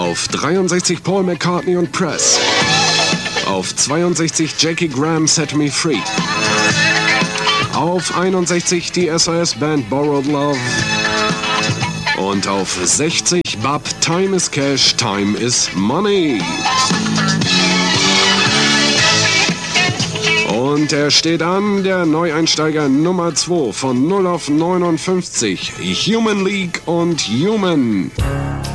Auf 63 Paul McCartney und Press. Auf 62 Jackie Graham Set Me Free. Auf 61 die SOS-Band Borrowed Love. Und auf 60 Bab Time is Cash, Time is Money. Und er steht an, der Neueinsteiger Nummer 2 von 0 auf 59, Human League und Human.